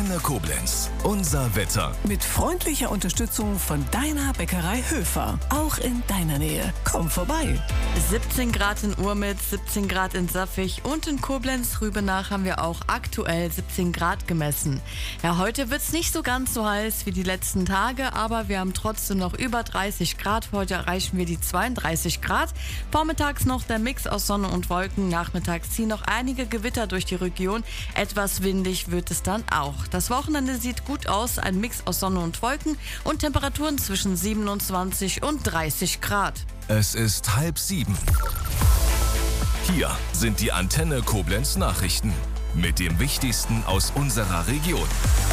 Antenne Koblenz. Unser Wetter. Mit freundlicher Unterstützung von deiner Bäckerei Höfer. Auch in deiner Nähe. Komm vorbei. 17 Grad in Urmitz, 17 Grad in Saffig und in Koblenz-Rübenach haben wir auch aktuell 17 Grad gemessen. Ja, heute wird es nicht so ganz so heiß wie die letzten Tage, aber wir haben trotzdem noch über 30 Grad. Heute erreichen wir die 32 Grad. Vormittags noch der Mix aus Sonne und Wolken. Nachmittags ziehen noch einige Gewitter durch die Region. Etwas windig wird es dann auch. Das Wochenende sieht gut aus. Ein Mix aus Sonne und Wolken und Temperaturen zwischen 27 und 30 Grad. Es ist 6:30. Hier sind die Antenne Koblenz Nachrichten mit dem Wichtigsten aus unserer Region.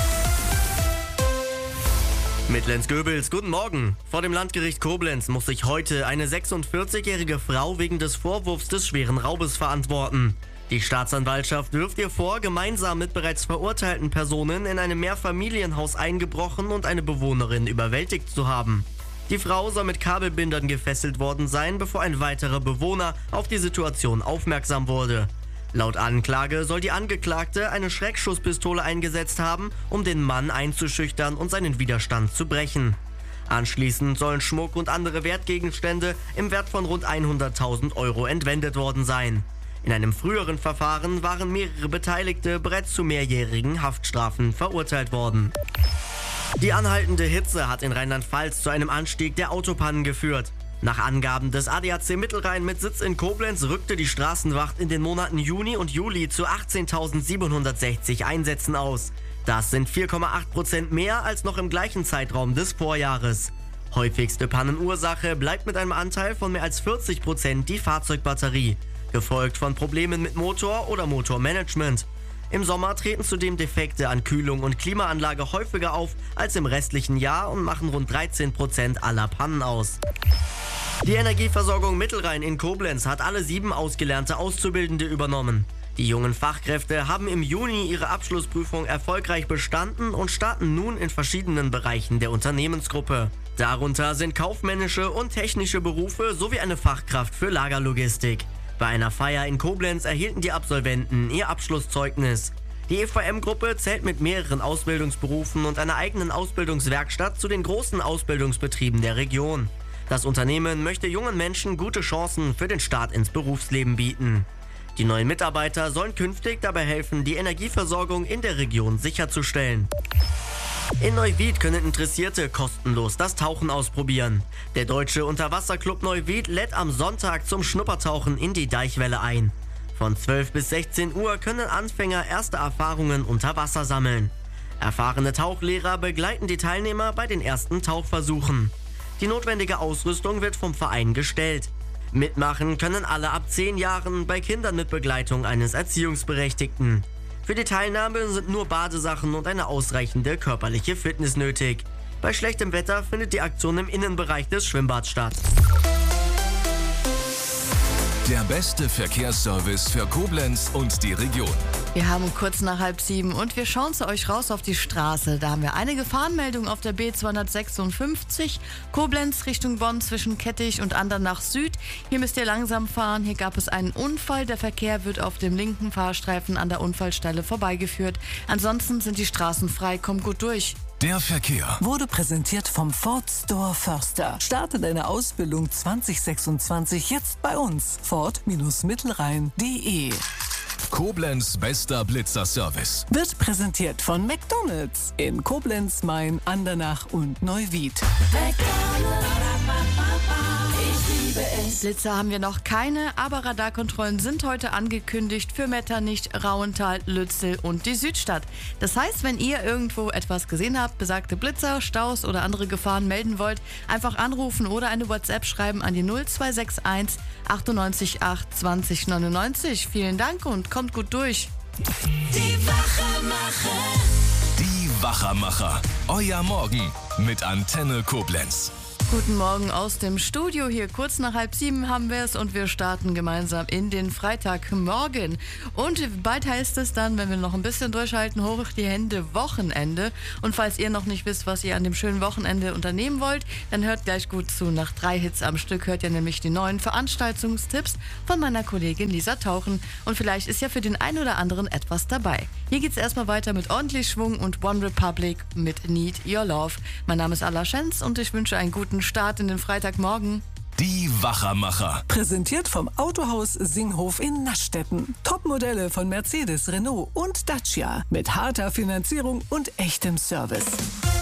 Mit Lenz Goebels, guten Morgen. Vor dem Landgericht Koblenz muss sich heute eine 46-jährige Frau wegen des Vorwurfs des schweren Raubes verantworten. Die Staatsanwaltschaft wirft ihr vor, gemeinsam mit bereits verurteilten Personen in einem Mehrfamilienhaus eingebrochen und eine Bewohnerin überwältigt zu haben. Die Frau soll mit Kabelbindern gefesselt worden sein, bevor ein weiterer Bewohner auf die Situation aufmerksam wurde. Laut Anklage soll die Angeklagte eine Schreckschusspistole eingesetzt haben, um den Mann einzuschüchtern und seinen Widerstand zu brechen. Anschließend sollen Schmuck und andere Wertgegenstände im Wert von rund 100.000 Euro entwendet worden sein. In einem früheren Verfahren waren mehrere Beteiligte bereits zu mehrjährigen Haftstrafen verurteilt worden. Die anhaltende Hitze hat in Rheinland-Pfalz zu einem Anstieg der Autopannen geführt. Nach Angaben des ADAC Mittelrhein mit Sitz in Koblenz rückte die Straßenwacht in den Monaten Juni und Juli zu 18.760 Einsätzen aus. Das sind 4,8% mehr als noch im gleichen Zeitraum des Vorjahres. Häufigste Pannenursache bleibt mit einem Anteil von mehr als 40% die Fahrzeugbatterie, gefolgt von Problemen mit Motor oder Motormanagement. Im Sommer treten zudem Defekte an Kühlung und Klimaanlage häufiger auf als im restlichen Jahr und machen rund 13% aller Pannen aus. Die Energieversorgung Mittelrhein in Koblenz hat alle 7 ausgelernte Auszubildende übernommen. Die jungen Fachkräfte haben im Juni ihre Abschlussprüfung erfolgreich bestanden und starten nun in verschiedenen Bereichen der Unternehmensgruppe. Darunter sind kaufmännische und technische Berufe sowie eine Fachkraft für Lagerlogistik. Bei einer Feier in Koblenz erhielten die Absolventen ihr Abschlusszeugnis. Die EVM-Gruppe zählt mit mehreren Ausbildungsberufen und einer eigenen Ausbildungswerkstatt zu den großen Ausbildungsbetrieben der Region. Das Unternehmen möchte jungen Menschen gute Chancen für den Start ins Berufsleben bieten. Die neuen Mitarbeiter sollen künftig dabei helfen, die Energieversorgung in der Region sicherzustellen. In Neuwied können Interessierte kostenlos das Tauchen ausprobieren. Der Deutsche Unterwasserclub Neuwied lädt am Sonntag zum Schnuppertauchen in die Deichwelle ein. Von 12 bis 16 Uhr können Anfänger erste Erfahrungen unter Wasser sammeln. Erfahrene Tauchlehrer begleiten die Teilnehmer bei den ersten Tauchversuchen. Die notwendige Ausrüstung wird vom Verein gestellt. Mitmachen können alle ab 10 Jahren, bei Kindern mit Begleitung eines Erziehungsberechtigten. Für die Teilnahme sind nur Badesachen und eine ausreichende körperliche Fitness nötig. Bei schlechtem Wetter findet die Aktion im Innenbereich des Schwimmbads statt. Der beste Verkehrsservice für Koblenz und die Region. Wir haben kurz nach 6:30 und wir schauen zu euch raus auf die Straße. Da haben wir eine Gefahrenmeldung auf der B256, Koblenz Richtung Bonn zwischen Kettich und Andernach Süd. Hier müsst ihr langsam fahren. Hier gab es einen Unfall. Der Verkehr wird auf dem linken Fahrstreifen an der Unfallstelle vorbeigeführt. Ansonsten sind die Straßen frei. Kommt gut durch. Der Verkehr Wurde präsentiert vom Ford Store Förster. Starte deine Ausbildung 2026 jetzt bei uns. Ford-Mittelrhein.de. Koblenz bester Blitzer-Service. Wird präsentiert von McDonald's in Koblenz, Main, Andernach und Neuwied. Blitzer haben wir noch keine, aber Radarkontrollen sind heute angekündigt für Metternich, Rauental, Lützel und die Südstadt. Das heißt, wenn ihr irgendwo etwas gesehen habt, besagte Blitzer, Staus oder andere Gefahren melden wollt, einfach anrufen oder eine WhatsApp schreiben an die 0261 98 8 20 99. Vielen Dank und kommt gut durch. Die Wachermacher. Die Wachermacher. Euer Morgen mit Antenne Koblenz. Guten Morgen aus dem Studio hier. Kurz nach 6:30 haben wir es und wir starten gemeinsam in den Freitagmorgen. Und bald heißt es dann, wenn wir noch ein bisschen durchhalten, hoch die Hände, Wochenende. Und falls ihr noch nicht wisst, was ihr an dem schönen Wochenende unternehmen wollt, dann hört gleich gut zu. Nach 3 Hits am Stück hört ihr nämlich die neuen Veranstaltungstipps von meiner Kollegin Lisa Tauchen. Und vielleicht ist ja für den einen oder anderen etwas dabei. Hier geht's erstmal weiter mit ordentlich Schwung und One Republic mit Need Your Love. Mein Name ist Alla Schenz und ich wünsche einen guten Start in den Freitagmorgen. Die Wachermacher. Präsentiert vom Autohaus Singhof in Naschstetten. Topmodelle von Mercedes, Renault und Dacia. Mit harter Finanzierung und echtem Service.